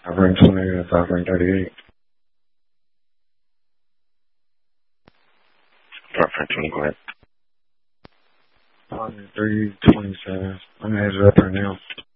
I bring 20 if I bring 38. I bring 20, go ahead. 327. I'm headed up right now.